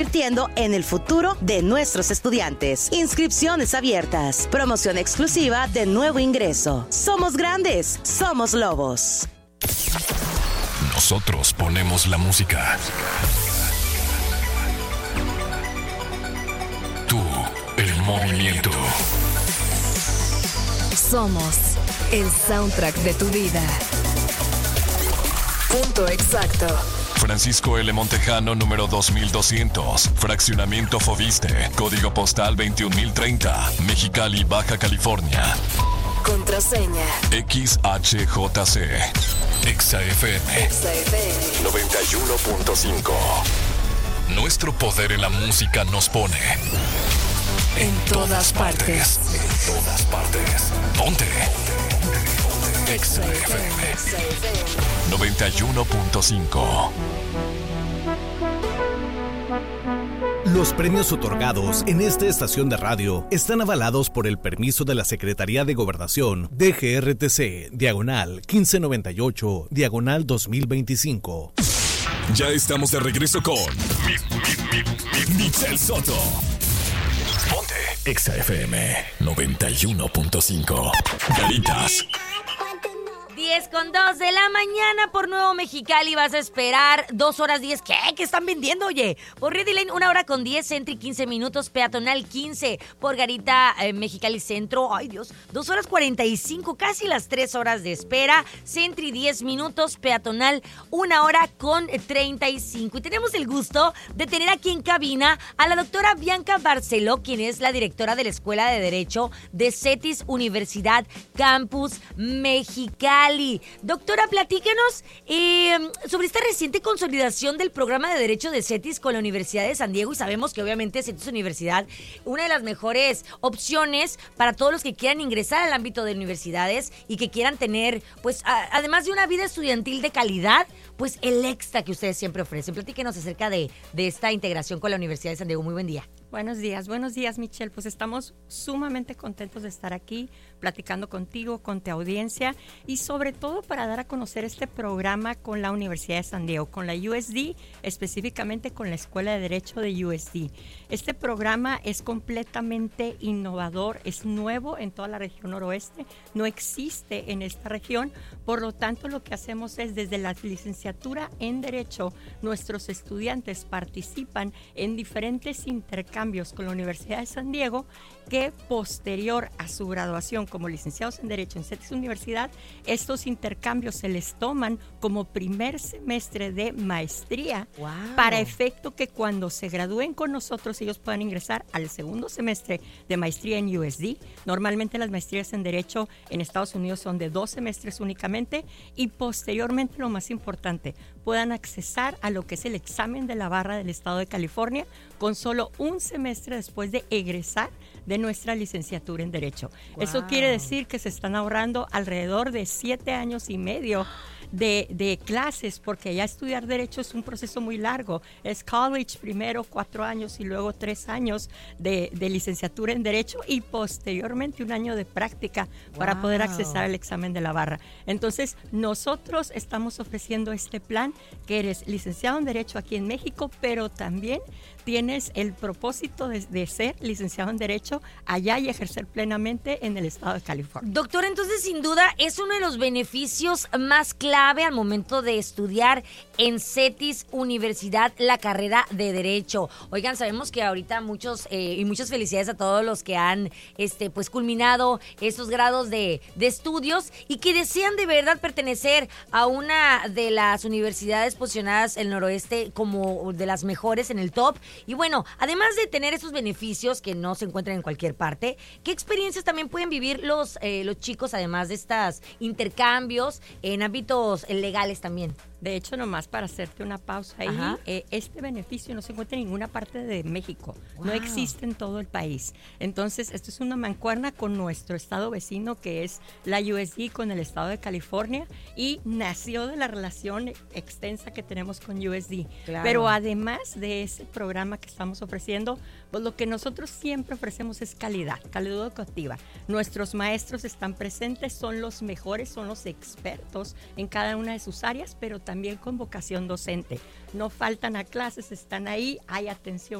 invirtiendo en el futuro de nuestros estudiantes. Inscripciones abiertas. Promoción exclusiva de nuevo ingreso. Somos grandes, somos Lobos. Nosotros ponemos la música. Tú, el movimiento. Somos el soundtrack de tu vida. Punto exacto. Francisco L. Montejano, número 2200. Fraccionamiento Foviste. Código postal 21030. Mexicali, Baja California. Contraseña. XHJC. XFM. 91.5. Nuestro poder en la música nos pone en todas partes. En todas partes. Ponte. XFM 91.5. Los premios otorgados en esta estación de radio están avalados por el permiso de la Secretaría de Gobernación, DGRTC, diagonal 1598, diagonal 2025. Ya estamos de regreso con Michelle Soto. Ponte XFM 91.5. Caritas. 10:02 de la mañana por Nuevo Mexicali. Vas a esperar 2 horas 10. ¿Qué? ¿Qué están vendiendo, oye? Por Ready Lane, 1 hora con 10. Sentry, 15 minutos. Peatonal, 15. Por Garita, Mexicali Centro. Ay, Dios. 2 horas 45. Casi las 3 horas de espera. Sentry, 10 minutos. Peatonal, 1 hora con 35. Y tenemos el gusto de tener aquí en cabina a la doctora Bianca Barceló, quien es la directora de la Escuela de Derecho de CETIS Universidad Campus Mexicali. Doctora, platíquenos sobre esta reciente consolidación del programa de Derecho de CETIS con la Universidad de San Diego. Y sabemos que obviamente CETIS Universidad, una de las mejores opciones para todos los que quieran ingresar al ámbito de universidades y que quieran tener, pues, además de una vida estudiantil de calidad, pues el extra que ustedes siempre ofrecen. Platíquenos acerca de esta integración con la Universidad de San Diego. Muy buen día. Buenos días, Michelle. Pues estamos sumamente contentos de estar aquí platicando contigo, con tu audiencia y sobre todo para dar a conocer este programa con la Universidad de San Diego, con la USD, específicamente con la Escuela de Derecho de USD. Este programa es completamente innovador, es nuevo en toda la región noroeste, no existe en esta región, por lo tanto lo que hacemos es desde la licenciatura en Derecho, nuestros estudiantes participan en diferentes intercambios con la Universidad de San Diego que posterior a su graduación como licenciados en Derecho en CETIS Universidad, estos intercambios se les toman como primer semestre de maestría. ¡Wow! Para efecto que cuando se gradúen con nosotros ellos puedan ingresar al segundo semestre de maestría en USD. Normalmente las maestrías en Derecho en Estados Unidos son de 2 semestres únicamente y posteriormente, lo más importante, puedan accesar a lo que es el examen de la barra del Estado de California con solo un semestre después de egresar de nuestra licenciatura en Derecho. Wow. Eso quiere decir que se están ahorrando alrededor de 7 años y medio de clases, porque ya estudiar Derecho es un proceso muy largo. Es college primero 4 años y luego 3 años de licenciatura en Derecho y posteriormente 1 año de práctica para poder accesar al examen de la barra. Entonces, nosotros estamos ofreciendo este plan que eres licenciado en Derecho aquí en México, pero también tienes el propósito de ser licenciado en Derecho allá y ejercer plenamente en el estado de California. Doctor, entonces sin duda es uno de los beneficios más clave al momento de estudiar en CETIS Universidad la carrera de Derecho. Oigan, sabemos que ahorita muchas felicidades a todos los que han pues culminado estos grados de estudios y que desean de verdad pertenecer a una de las universidades posicionadas en el noroeste como de las mejores en el top. Y bueno, además de tener esos beneficios que no se encuentran en cualquier parte, ¿qué experiencias también pueden vivir los chicos, además de estos intercambios en ámbitos legales también? De hecho, nomás para hacerte una pausa ahí, este beneficio no se encuentra en ninguna parte de México, no existe en todo el país. Entonces, esto es una mancuerna con nuestro estado vecino, que es la USD con el estado de California, y nació de la relación extensa que tenemos con USD. Claro. Pero además de ese programa que estamos ofreciendo, pues lo que nosotros siempre ofrecemos es calidad educativa. Nuestros maestros están presentes, son los mejores, son los expertos en cada una de sus áreas, pero también con vocación docente. No faltan a clases, están ahí, hay atención